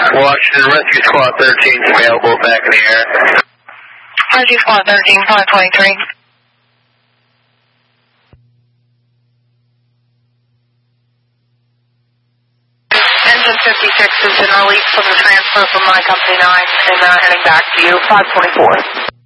Washington, Rescue Squad 13 is available back in the air. Rescue Squad 13, 523. Engine 56 has been released from the transfer from my company 9 and heading back to you, 524.